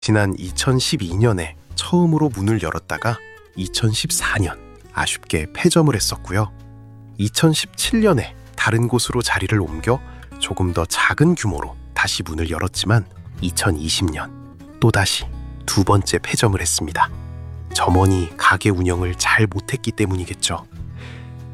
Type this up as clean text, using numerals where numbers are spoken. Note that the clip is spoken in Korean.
지난 2012년에 처음으로 문을 열었다가 2014년 아쉽게 폐점을 했었고요. 2017년에 다른 곳으로 자리를 옮겨 조금 더 작은 규모로 다시 문을 열었지만 2020년 또다시 두 번째 폐점을 했습니다. 점원이 가게 운영을 잘 못했기 때문이겠죠.